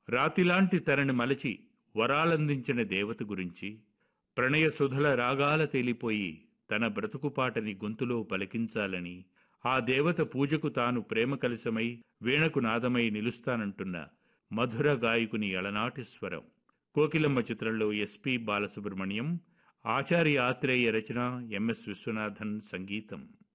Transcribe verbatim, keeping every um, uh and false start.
రాతిలాంటి తనని మలచి వరాలందించిన దేవత గురించి, ప్రణయ సుధల రాగాల తేలిపోయి తన బ్రతుకుపాటని గొంతులో పలికించాలని, ఆ దేవత పూజకు తాను ప్రేమ కలశమై వీణకు నాదమై నిలుస్తానంటున్న మధుర గాయకుని అలనాటి స్వరం. కోకిలమ్మ చిత్రంలో ఎస్పి బాలసుబ్రహ్మణ్యం, ఆచార్య ఆత్రేయ రచన, ఎంఎస్ విశ్వనాథన్ సంగీతం.